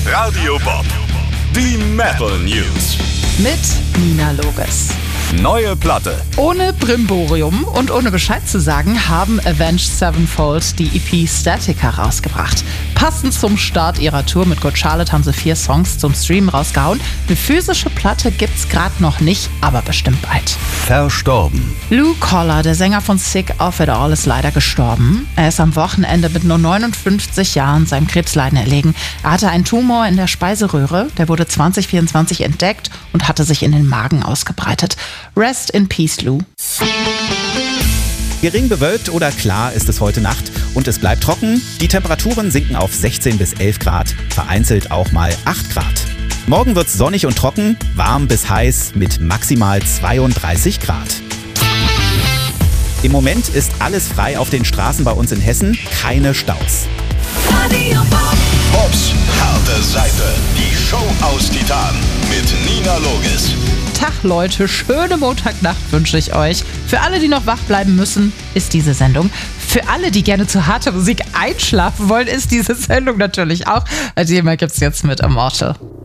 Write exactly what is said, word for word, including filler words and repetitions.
Radio Bob. Die Metal News. Mit Nina Loges. Neue Platte. Ohne Brimborium und ohne Bescheid zu sagen, haben Avenged Sevenfold die E P Static herausgebracht. Passend zum Start ihrer Tour mit Good Charlotte haben sie vier Songs zum Streamen rausgehauen. Eine physische Platte gibt's gerade noch nicht, aber bestimmt bald. Verstorben. Lou Koller, der Sänger von Sick of It All, ist leider gestorben. Er ist am Wochenende mit nur neunundfünfzig Jahren seinem Krebsleiden erlegen. Er hatte einen Tumor in der Speiseröhre, der wurde zwanzig vierundzwanzig entdeckt und hatte sich in den Magen ausgebreitet. Rest in peace, Lou. Gering bewölkt oder klar ist es heute Nacht und es bleibt trocken. Die Temperaturen sinken auf sechzehn bis elf Grad, vereinzelt auch mal acht Grad. Morgen wird's sonnig und trocken, warm bis heiß mit maximal zweiunddreißig Grad. Im Moment ist alles frei auf den Straßen bei uns in Hessen, keine Staus. Bobs harte Seite. Die Show aus Titan mit Nina Loges. Tag, Leute, schöne Montagnacht wünsche ich euch. Für alle, die noch wach bleiben müssen, ist diese Sendung. Für alle, die gerne zu harter Musik einschlafen wollen, ist diese Sendung natürlich auch. Als jemand gibt's jetzt mit Immortal.